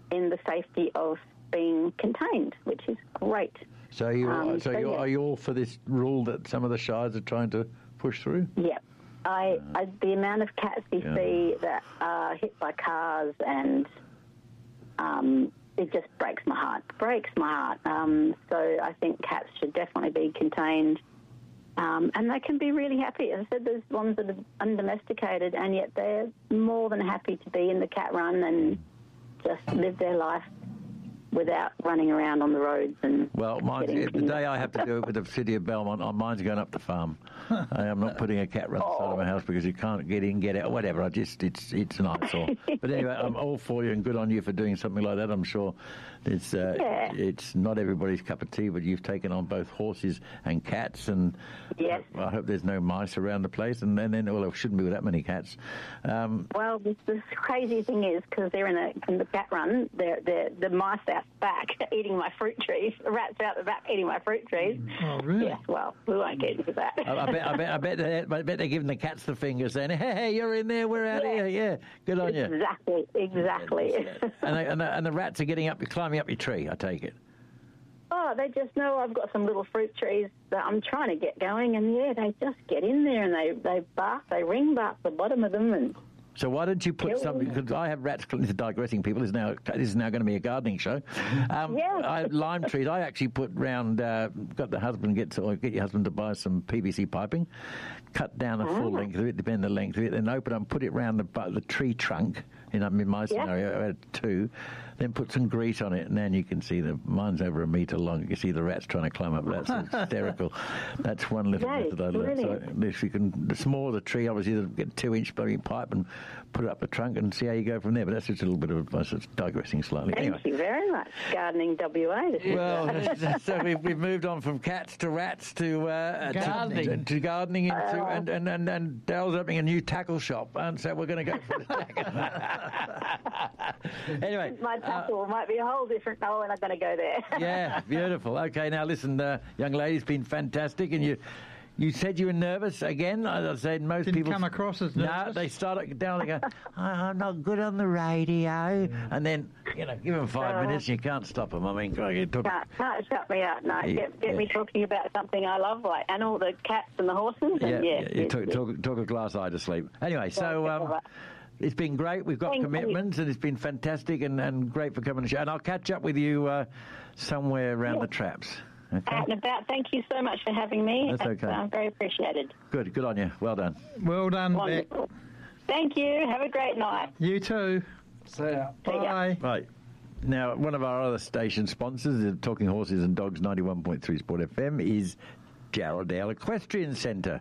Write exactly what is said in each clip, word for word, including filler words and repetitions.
in the safety of being contained, which is great. So, you, Um, so, so, you, yeah. are you all for this rule that some of the shires are trying to push through? Yeah. I, I, the amount of cats we Yeah. see that are hit by cars and um, it just breaks my heart. Breaks my heart. Um, so I think cats should definitely be contained. Um, and they can be really happy. As I said, there's ones that are undomesticated and yet they're more than happy to be in the cat run and just live their life without running around on the roads and Well, mine's, getting the pinned. day I have to do it with the city of Belmont, uh, mine's going up the farm. I am not putting a cat around the side of my house because you can't get in, get out, whatever. I just, it's it's an eyesore. But anyway, I'm all for you and good on you for doing something like that. I'm sure it's uh, Yeah. it's not everybody's cup of tea, but you've taken on both horses and cats, and Yes. I hope there's no mice around the place. And, and then, well, there shouldn't be that many cats. Um, Well, the, the crazy thing is, because they're in, a, in the cat run, they're, they're, the mice out back eating my fruit trees, the rats out the back eating my fruit trees. Oh, really? Yes, well, we won't get into that. I, I bet, I bet, I bet, they, I bet they're giving the cats the finger, saying, "Hey, hey, you're in there, we're out Yeah. here, yeah, good on you." Exactly, exactly. and, they, and, the, and the rats are getting up, climbing up your tree. I take it. Oh, they just know I've got some little fruit trees that I'm trying to get going, and yeah, they just get in there and they, they bark, they ring bark the bottom of them, and So why don't you put Kill something? them. Because I have rats. This is digressing. People, this is now this is now going to be a gardening show. Um, Yeah. I, lime trees. I actually put round. Uh, got the husband get to, or get your husband to buy some P V C piping, cut down the full Ah. length of it, depend the length of it, then open up, and put it round the bu- the tree trunk. In, in my scenario, I had two. Then put some grease on it, and then you can see the mine's over a metre long. You can see the rats trying to climb up. That's hysterical. That's one little Right, method I learned. So brilliant. if you can, the smaller the tree, obviously, you get a two-inch bloody pipe and put it up the trunk and see how you go from there. But that's just a little bit of advice. It's digressing slightly. thank Anyway. you very much. Gardening W A. This is- Well, so we've, we've moved on from cats to rats to uh, Gardening. to, to gardening, into, Uh, and, and, and, and Dale's opening a new tackle shop, and so we're going to go for the tackle. Anyway, my uh, tackle might be a whole different. Oh, we're not going to go there. yeah, beautiful. Okay, now listen, uh, young lady, it's been fantastic, and you. You said you were nervous again. As I said, most Didn't people come across as No, nervous? they start down. They go, oh, "I'm not good on the radio," and then you know, give them five Uh, minutes, you can't stop them. I mean, God, you took, Can't, can't shut me up. No, Yeah, get, get me yeah. talking about something I love, like and all the cats and the horses. yeah, And yeah, yeah, you yeah, took, yeah. took, took a glass eye to sleep. Anyway, so um, it's been great. We've got Thank you. commitments, and it's been fantastic, and, and great for coming to the show. And I'll catch up with you uh, somewhere around Yeah. the traps. Okay, Out and about. Thank you so much for having me. That's okay. uh, very appreciated. good, good on you. Well done. Well done, Beck. Wonderful. Thank you. Have a great night. You too. See ya. See ya. Bye. Right. Now, one of our other station sponsors, the Talking Horses and Dogs ninety-one point three Sport F M, is Jarrahdale Equestrian Centre.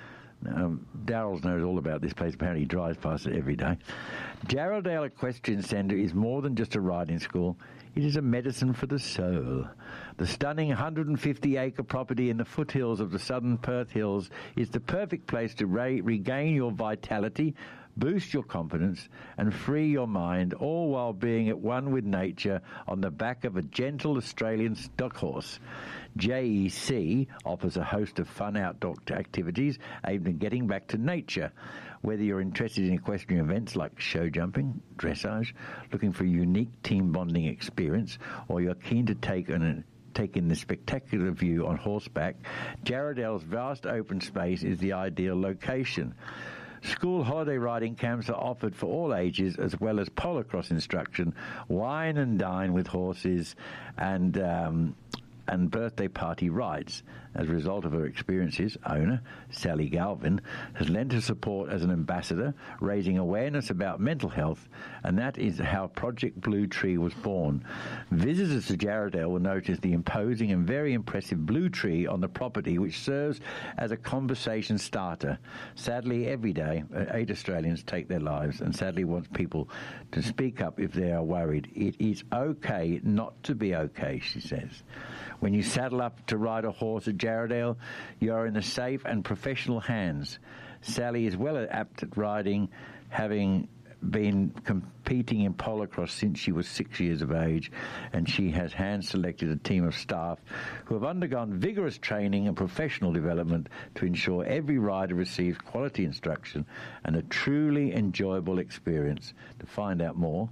Um, Darryl knows all about this place. Apparently he drives past it every day. Jarrahdale Equestrian Centre is more than just a riding school. It is a medicine for the soul. The stunning one hundred fifty acre property in the foothills of the southern Perth Hills is the perfect place to re- regain your vitality, boost your confidence, and free your mind, all while being at one with nature on the back of a gentle Australian stock horse. J E C offers a host of fun outdoor activities aimed at getting back to nature. Whether you're interested in equestrian events like show jumping, dressage, looking for a unique team bonding experience, or you're keen to take an Take in the spectacular view on horseback, Jarrahdale's vast open space is the ideal location. School holiday riding camps are offered for all ages, as well as polocrosse instruction, wine and dine with horses, and um, and birthday party rides. As a result of her experiences, owner Sally Galvin has lent her support as an ambassador, raising awareness about mental health, and that is how Project Blue Tree was born. Visitors to Jarrahdale will notice the imposing and very impressive blue tree on the property, which serves as a conversation starter. Sadly, every day, eight Australians take their lives, and sadly wants people to speak up if they are worried. It is okay not to be okay, she says. When you saddle up to ride a horse at Jarrahdale, you are in the safe and professional hands. Sally is well apt at riding, having been competing in polocrosse since she was six years of age, and she has hand-selected a team of staff who have undergone vigorous training and professional development to ensure every rider receives quality instruction and a truly enjoyable experience. To find out more,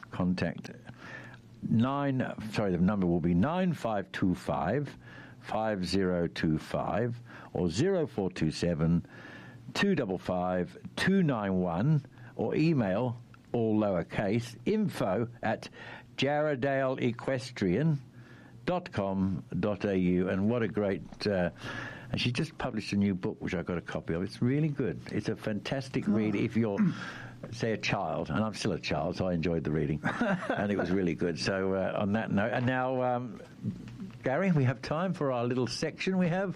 contact nine. Sorry, the number will be nine five two five five zero two five or zero four two seven two five five two nine one, or email all lowercase info at jarradale equestrian dot com dot a u. And what a great uh, and she just published a new book which I got a copy of. It's really good. It's a fantastic oh. read if you're say a child, and I'm still a child, so I enjoyed the reading and it was really good. So uh, on that note, and now um, Gary, we have time for our little section we have.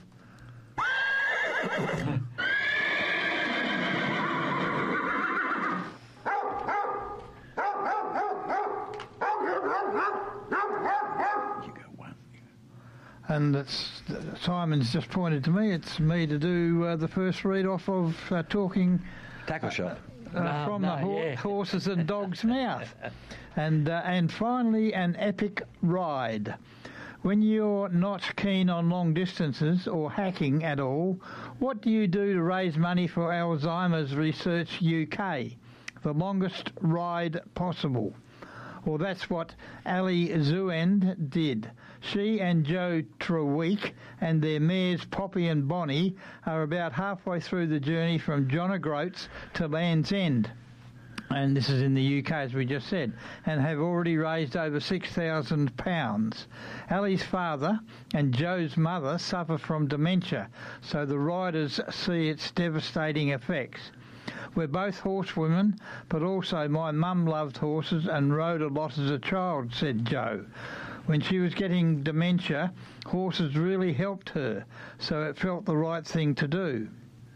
And it's, Simon's just pointed to me. It's me to do uh, the first read off of uh, talking tackle shot uh, no, from no, the ho- yeah. horse's and dog's mouth, and uh, and finally an epic ride. When you're not keen on long distances or hacking at all, what do you do to raise money for Alzheimer's Research U K? The longest ride possible. Well, that's what Ali Zuend did. She and Joe Treweek and their mares Poppy and Bonnie are about halfway through the journey from John O'Groats to Land's End. And this is in the U K, as we just said, and have already raised over six thousand pounds. Ali's father and Joe's mother suffer from dementia, so the riders see its devastating effects. We're both horsewomen, but also my mum loved horses and rode a lot as a child, said Joe. When she was getting dementia, horses really helped her, so it felt the right thing to do.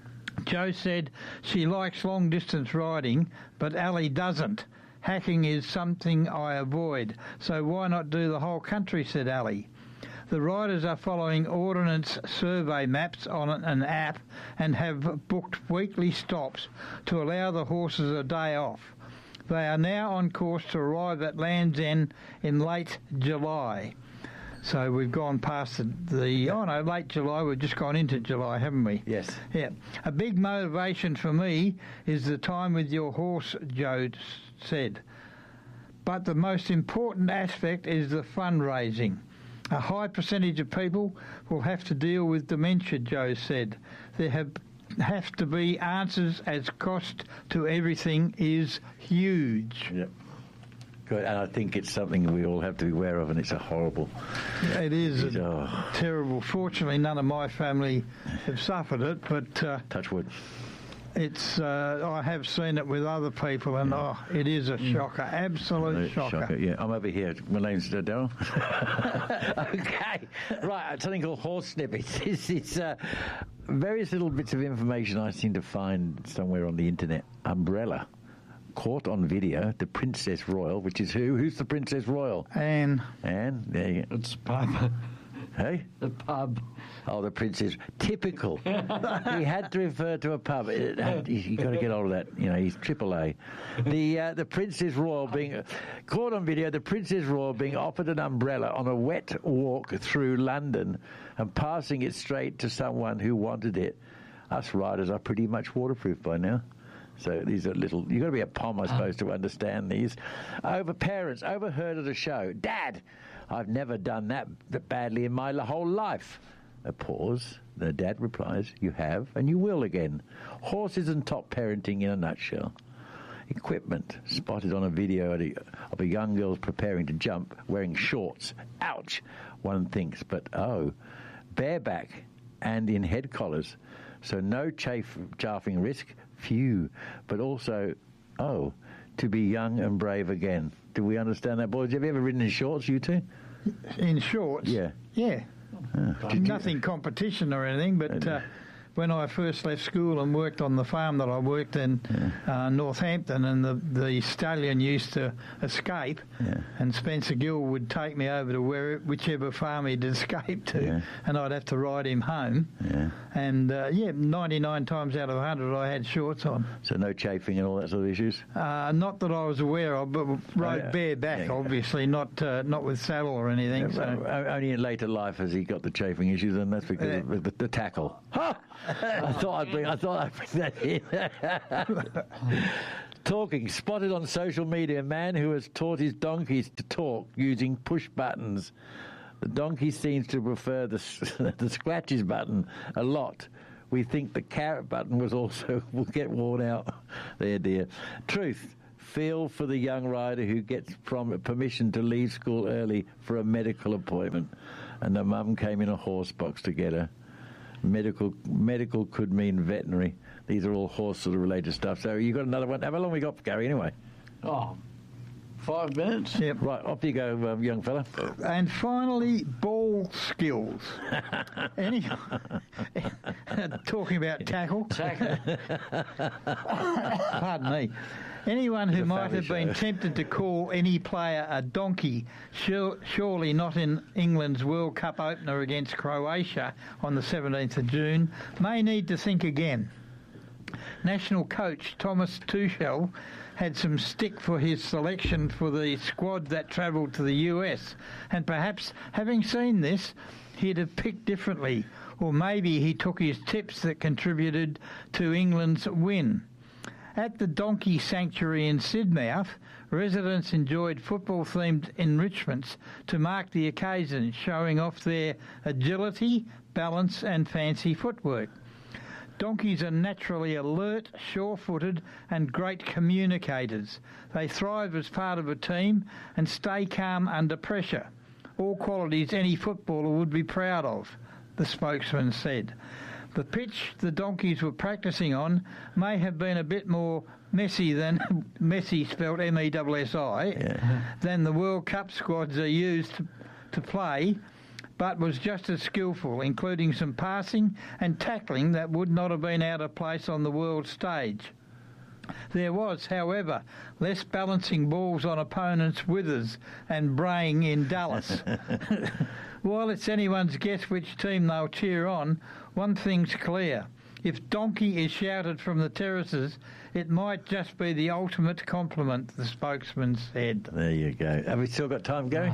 Joe said she likes long-distance riding, but Ali doesn't. Hacking is something I avoid, so why not do the whole country, said Ali. The riders are following Ordnance survey maps on an app and have booked weekly stops to allow the horses a day off. They are now on course to arrive at Land's End in late July. So we've gone past the, the, oh no, late July, we've just gone into July, haven't we? Yes. Yeah. A big motivation for me is the time with your horse, Joe said. But the most important aspect is the fundraising. A high percentage of people will have to deal with dementia, Joe said. There have have to be answers as cost to everything is huge. Yep. Good, and I think it's something we all have to be aware of, and it's a horrible... It is it's, oh. terrible. Fortunately, none of my family have suffered it, but... Uh, Touch wood. It's. Uh, I have seen it with other people, and yeah. oh, it is a shocker, absolute shocker. shocker. Yeah, I'm over here. My name's Daryl. Okay, right. Something called horse snippets. It's, it's uh, various little bits of information I seem to find somewhere on the internet. Umbrella caught on video. The Princess Royal, which is who? Who's the Princess Royal? Anne. Anne. There you go. It's Papa. Hey? The pub. Oh, the Princess. Typical. He had to refer to a pub. It, you got to get hold of that. You know, he's triple A. The uh, the Princess Royal being uh, caught on video. The Princess Royal being offered an umbrella on a wet walk through London and passing it straight to someone who wanted it. Us riders are pretty much waterproof by now. So these are little... You've got to be a pom, I suppose, to understand these. Over parents, overheard at a show. Dad, I've never done that badly in my whole life. A pause. The dad replies, you have, and you will again. Horses and top parenting in a nutshell. Equipment spotted on a video of a, of a young girl preparing to jump, wearing shorts. Ouch, one thinks, but oh, bareback and in head collars. So no chaff, chaffing risk, phew, but also, oh, to be young and brave again. Do we understand that, boys? Have you ever ridden in shorts, you two? In shorts? Yeah. Yeah. Oh, nothing competition or anything, but uh, when I first left school and worked on the farm that I worked in, yeah. uh, Northampton, and the, the stallion used to escape, yeah. and Spencer Gill would take me over to where whichever farm he'd escaped to, yeah. and I'd have to ride him home. Yeah. And, uh, yeah, ninety-nine times out of one hundred I had shorts on. So no chafing and all that sort of issues? Uh, not that I was aware of, but rode oh, yeah. bareback, yeah. obviously, not uh, not with saddle or anything. Yeah, so. Only in later life has he got the chafing issues, and that's because uh, of the, the tackle. Ha! I thought I'd bring. I thought I'd bring that in. Talking. Spotted on social media a man who has taught his donkeys to talk using push buttons. The donkey seems to prefer the, the scratches button a lot. We think the carrot button was also will get worn out. There, dear. Truth. Feel for the young rider who gets prom- permission to leave school early for a medical appointment. And the mum came in a horse box to get her. Medical medical could mean veterinary. These are all horse sort of related stuff. So you got another one. How long we got, Gary, anyway? Oh, five minutes. Yep. Right, off you go, um, young fella. And finally, ball skills. Any, talking about tackle. Tackle. Pardon me. Anyone who It's a might have family been show. tempted to call any player a donkey, sure, surely not in England's World Cup opener against Croatia on the seventeenth of June, may need to think again. National coach Thomas Tuchel had some stick for his selection for the squad that travelled to the U S, and perhaps having seen this, he'd have picked differently, or maybe he took his tips that contributed to England's win. At the Donkey Sanctuary in Sidmouth, residents enjoyed football-themed enrichments to mark the occasion, showing off their agility, balance and fancy footwork. Donkeys are naturally alert, sure-footed and great communicators. They thrive as part of a team and stay calm under pressure, all qualities any footballer would be proud of, the spokesman said. The pitch the donkeys were practising on may have been a bit more messy than messy spelled M E S S I Yeah. than the World Cup squads are used to, to play, but was just as skillful, including some passing and tackling that would not have been out of place on the world stage. There was, however, less balancing balls on opponents' withers and braying in Dallas. While it's anyone's guess which team they'll cheer on, one thing's clear. If donkey is shouted from the terraces, it might just be the ultimate compliment, the spokesman said. There you go. Have we still got time, Gary?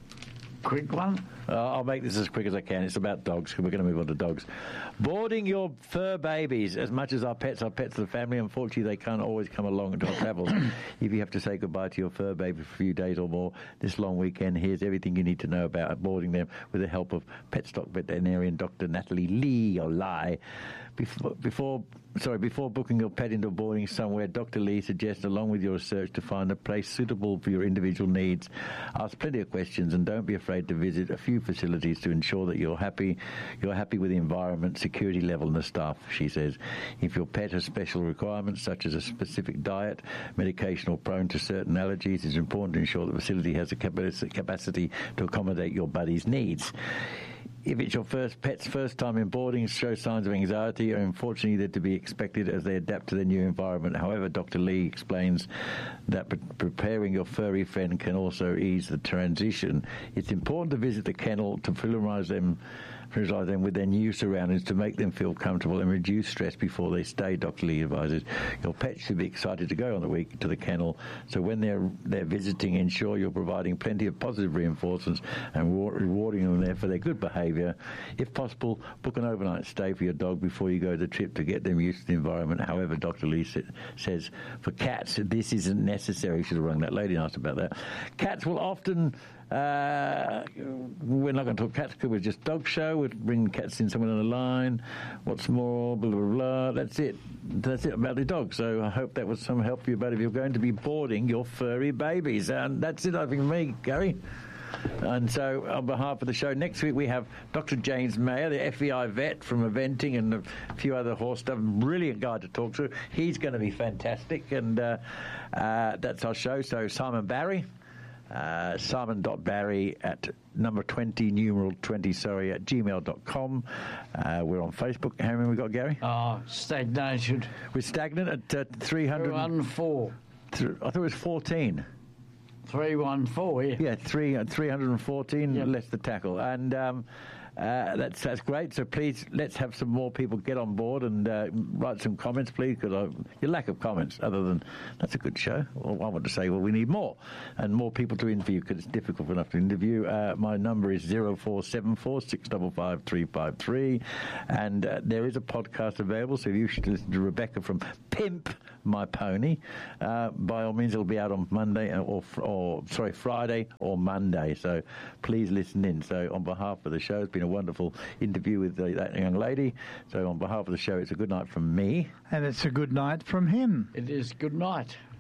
Quick one. Uh, I'll make this as quick as I can. It's about dogs. We're going to move on to dogs. Boarding your fur babies. As much as our pets are pets of the family, unfortunately, they can't always come along to our travels. If you have to say goodbye to your fur baby for a few days or more this long weekend, here's everything you need to know about boarding them with the help of Petstock veterinarian Doctor Natalie Lee, or Lai. Before, before, sorry, before booking your pet into boarding somewhere, Doctor Lee suggests, along with your research, to find a place suitable for your individual needs. Ask plenty of questions and don't be afraid to visit a few facilities to ensure that you're happy, you're happy with the environment, security level, and the staff. She says, if your pet has special requirements such as a specific diet, medication, or prone to certain allergies, it's important to ensure the facility has the capacity to accommodate your buddy's needs. If it's your first pet's first time in boarding, show signs of anxiety, are unfortunately they're to be expected as they adapt to their new environment. However, Doctor Lee explains that pre- preparing your furry friend can also ease the transition. It's important to visit the kennel to familiarise them familiarise them with their new surroundings to make them feel comfortable and reduce stress before they stay, Doctor Lee advises. Your pet should be excited to go on the week to the kennel, so when they're they're visiting, ensure you're providing plenty of positive reinforcements and rewarding them there for their good behaviour. If possible, book an overnight stay for your dog before you go the trip to get them used to the environment. However, Doctor Lee sa- says for cats, this isn't necessary. Should have rung that lady and asked about that. Cats will often... Uh, we're not going to talk cats because we're just dog show. We'll bring cats in someone on the line. What's more, blah, blah, blah. That's it. That's it about the dog. So I hope that was some help for you, but if you're going to be boarding your furry babies. And that's it, I think, for me, Gary. And so on behalf of the show, next week we have Doctor James Mayer, the F E I vet from eventing and a few other horse stuff. Brilliant guy to talk to. He's going to be fantastic. And uh, uh, that's our show. So Simon Barry. Uh, Simon.Barry at number twenty, numeral twenty, sorry, at gmail dot com. Uh, we're on Facebook. How many we got, Gary? Oh, stagnation. We're stagnant at uh, three hundred. three one four. Th- I thought it was fourteen. three one four, yeah. Yeah, three, uh, three hundred fourteen, Yep. less the tackle. And um, Uh, that's that's great. So please, let's have some more people get on board and uh, write some comments, please, because your lack of comments, other than that's a good show. Well, I want to say, well, we need more and more people to interview because it's difficult enough to interview. Uh, my number is zero four seven four, six five five, three five three, and uh, there is a podcast available, so if you should listen to Rebecca from Pimp My Pony, uh, by all means, it'll be out on Monday or, or, sorry, Friday or Monday, so please listen in. So on behalf of the show, it's been a wonderful interview with uh, that young lady. So on behalf of the show, it's a good night from me. And it's a good night from him. It is good night.